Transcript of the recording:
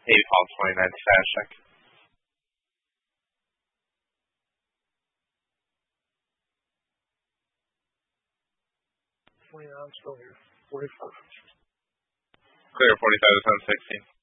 Paul 29 status check. 29, still here. 44. Clear 45 to 716.